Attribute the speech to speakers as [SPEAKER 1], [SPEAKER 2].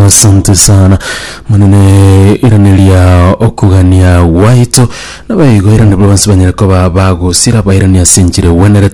[SPEAKER 1] asante sana munene iranelia okugania waito na baigo irane bwansi banyako bagusira bairania sinjire wenere